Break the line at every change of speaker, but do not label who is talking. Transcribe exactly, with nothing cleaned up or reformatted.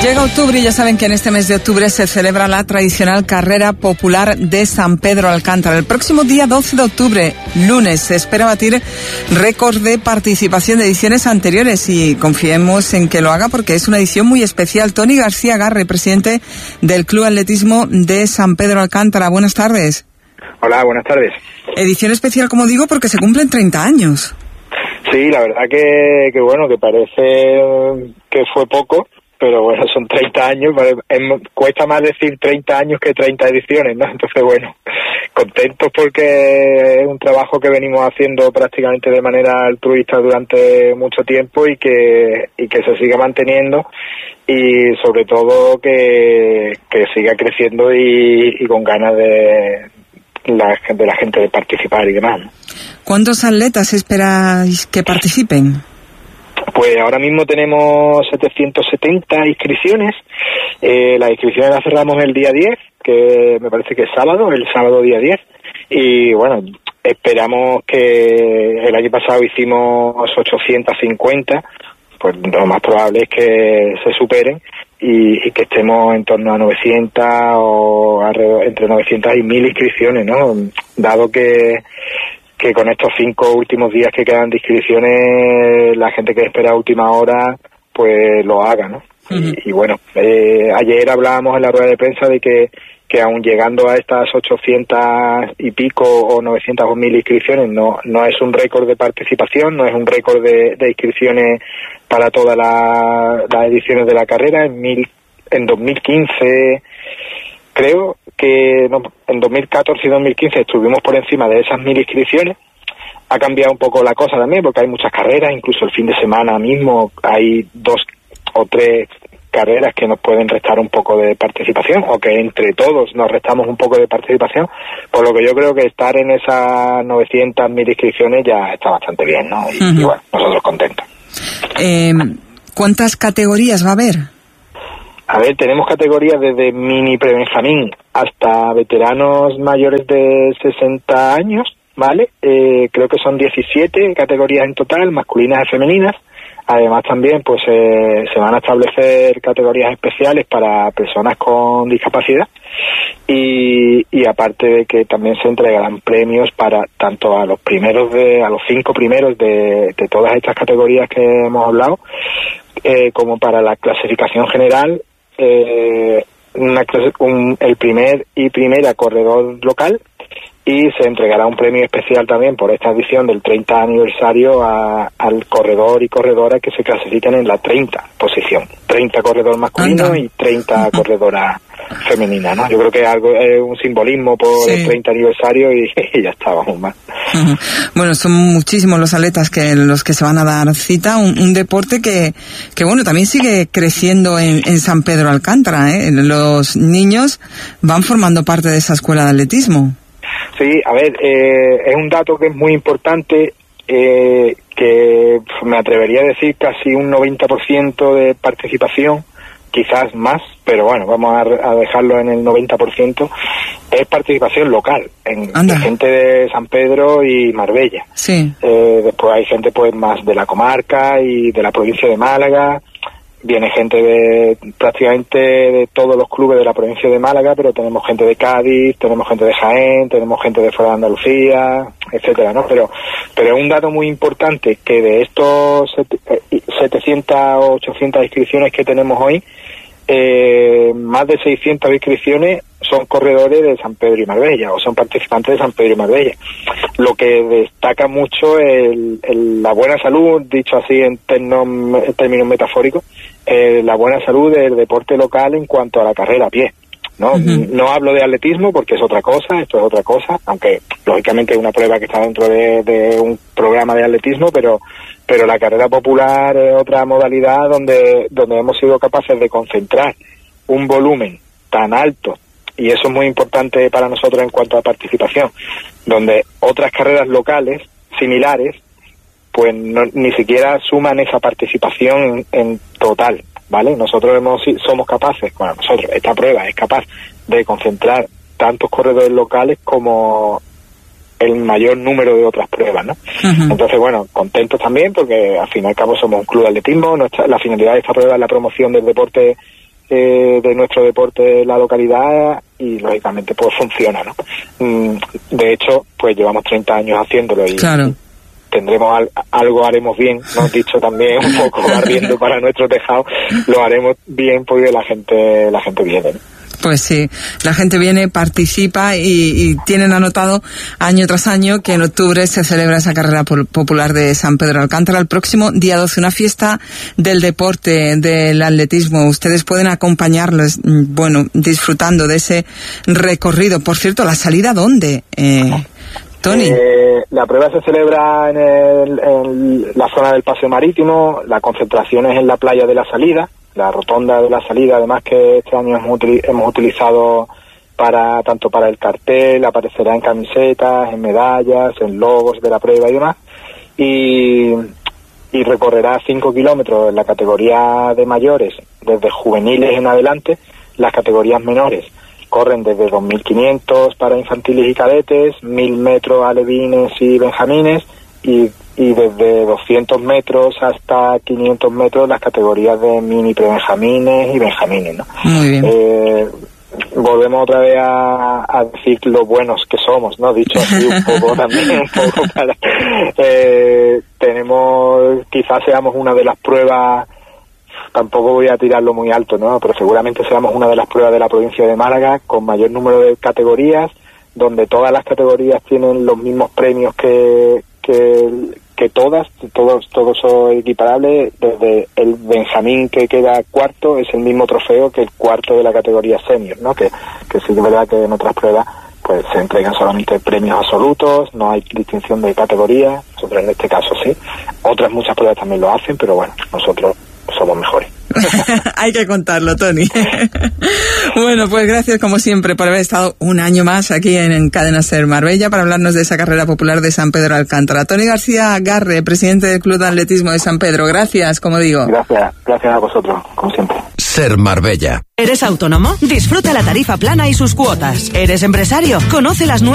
Llega octubre y ya saben que en este mes de octubre se celebra la tradicional carrera popular de San Pedro Alcántara. El próximo día doce de octubre, lunes, se espera batir récord de participación de ediciones anteriores y confiemos en que lo haga porque es una edición muy especial. Tony García Garre, presidente del Club Atletismo de San Pedro Alcántara. Buenas tardes.
Hola, buenas tardes.
Edición especial, como digo, porque se cumplen treinta años.
Sí, la verdad que, que bueno, que parece que fue poco, pero bueno, son treinta años, cuesta más decir treinta años que treinta ediciones, ¿no? Entonces, bueno, contentos porque es un trabajo que venimos haciendo prácticamente de manera altruista durante mucho tiempo y que y que se siga manteniendo y sobre todo que, que siga creciendo y, y con ganas de la, de la gente de participar y demás, ¿no?
¿Cuántos atletas esperáis que participen?
Pues ahora mismo tenemos setecientas setenta inscripciones. Eh, las inscripciones las cerramos el día diez, que me parece que es sábado, el sábado día diez. Y bueno, esperamos que el año pasado hicimos ochocientas cincuenta, pues lo más probable es que se superen y, y que estemos en torno a novecientas o alrededor, entre novecientas y mil inscripciones, ¿no? Dado que que con estos cinco últimos días que quedan de inscripciones, la gente que espera a última hora, pues lo haga, ¿no? Uh-huh. Y, y bueno, eh, ayer hablábamos en la rueda de prensa de que, que aún llegando a estas ochocientas y pico o novecientas o mil inscripciones, no no es un récord de participación, no es un récord de, de inscripciones para todas la, las ediciones de la carrera. En, mil, en dos mil quince, creo que no, en dos mil catorce y dos mil quince estuvimos por encima de esas mil inscripciones. Ha cambiado un poco la cosa también porque hay muchas carreras, incluso el fin de semana mismo hay dos o tres carreras que nos pueden restar un poco de participación o que entre todos nos restamos un poco de participación, por lo que yo creo que estar en esas novecientas mil inscripciones ya está bastante bien, ¿no? Y, uh-huh. y bueno, nosotros contentos.
Eh, ¿Cuántas categorías va a haber?
A ver, tenemos categorías desde mini prebenjamín hasta veteranos mayores de sesenta años, ¿vale? Eh, creo que son diecisiete categorías en total, masculinas y femeninas. Además también pues eh, se van a establecer categorías especiales para personas con discapacidad y, y aparte de que también se entregarán premios para tanto a los primeros de a los cinco primeros de, de todas estas categorías que hemos hablado eh, como para la clasificación general. Eh, una, un, el primer y primera corredor local y se entregará un premio especial también por esta edición del treinta aniversario a, al corredor y corredora que se clasifican en la treinta posición, treinta corredor masculino Anda. y treinta corredora femenina, ¿no? Yo creo que es algo, es un simbolismo por sí. el treinta aniversario y, y ya está, vamos más.
Uh-huh. Bueno, son muchísimos los atletas que los que se van a dar cita, un, un deporte que, que bueno, también sigue creciendo en, en San Pedro Alcántara, ¿eh? Los niños van formando parte de esa escuela de atletismo.
Sí, a ver, eh, es un dato que es muy importante, eh, que me atrevería a decir casi un noventa por ciento de participación, quizás más, pero bueno, vamos a, a dejarlo en el noventa por ciento, es participación local, en, en gente de San Pedro y Marbella.
Sí.
Eh, después hay gente pues más de la comarca y de la provincia de Málaga. Viene gente de prácticamente de todos los clubes de la provincia de Málaga, pero tenemos gente de Cádiz, tenemos gente de Jaén, tenemos gente de fuera de Andalucía, etcétera, ¿no? Pero pero es un dato muy importante que de estos setecientas o ochocientas inscripciones que tenemos hoy, eh, más de seiscientas inscripciones son corredores de San Pedro y Marbella, o son participantes de San Pedro y Marbella. Lo que destaca mucho es el, el, la buena salud, dicho así en, terno, en términos metafóricos, eh, la buena salud del deporte local en cuanto a la carrera a pie, ¿no? Uh-huh. No hablo de atletismo porque es otra cosa, esto es otra cosa, aunque lógicamente es una prueba que está dentro de, de un programa de atletismo, pero pero la carrera popular es otra modalidad donde donde hemos sido capaces de concentrar un volumen tan alto, y eso es muy importante para nosotros en cuanto a participación, donde otras carreras locales similares pues no, ni siquiera suman esa participación en, en total, ¿vale? Nosotros hemos, somos capaces, bueno, nosotros, esta prueba es capaz de concentrar tantos corredores locales como el mayor número de otras pruebas, ¿no? Uh-huh. Entonces, bueno, contentos también porque al fin y al cabo somos un club de atletismo, nuestra, la finalidad de esta prueba es la promoción del deporte eh, de nuestro deporte en la localidad y lógicamente pues funciona, ¿no? Mm, de hecho, pues llevamos treinta años haciéndolo y
claro.
tendremos al, algo haremos bien, nos dicho también un poco barriendo para nuestro tejado, lo haremos bien porque la gente la gente viene, ¿no?
Pues sí, la gente viene, participa y, y tienen anotado año tras año que en octubre se celebra esa carrera popular de San Pedro Alcántara. El próximo día doce, una fiesta del deporte, del atletismo. Ustedes pueden acompañarlos, bueno, disfrutando de ese recorrido. Por cierto, ¿la salida dónde, eh, Tony?
Eh, la prueba se celebra en, el, en la zona del Paseo Marítimo, la concentración es en la playa de la salida, la rotonda de la salida, además que este año hemos, hemos utilizado para tanto para el cartel, aparecerá en camisetas, en medallas, en logos de la prueba y demás, y, y recorrerá cinco kilómetros en la categoría de mayores, desde juveniles en adelante. Las categorías menores corren desde dos mil quinientos para infantiles y cadetes, mil metros alevines y benjamines, y y desde doscientos metros hasta quinientos metros las categorías de mini prebenjamines y benjamines, ¿no?
Muy bien.
Eh, volvemos otra vez a, a decir lo buenos que somos, ¿no? Dicho así un poco también, un poco para... Eh, tenemos, quizás seamos una de las pruebas, tampoco voy a tirarlo muy alto, ¿no? Pero seguramente seamos una de las pruebas de la provincia de Málaga con mayor número de categorías, donde todas las categorías tienen los mismos premios que... que que todas, todos todos son equiparables. Desde el benjamín que queda cuarto es el mismo trofeo que el cuarto de la categoría senior, ¿no? Que, que sí que es verdad que en otras pruebas pues se entregan solamente premios absolutos, no hay distinción de categoría, nosotros en este caso sí. Otras muchas pruebas también lo hacen, pero bueno, nosotros somos mejores.
Hay que contarlo, Tony. Bueno, pues gracias como siempre por haber estado un año más aquí en, en Cadena Ser Marbella para hablarnos de esa carrera popular de San Pedro Alcántara. Tony García Garre, presidente del Club de Atletismo de San Pedro. Gracias, como digo.
Gracias, gracias a vosotros, como siempre.
Ser Marbella.
¿Eres autónomo? Disfruta la tarifa plana y sus cuotas. ¿Eres empresario? Conoce las nuevas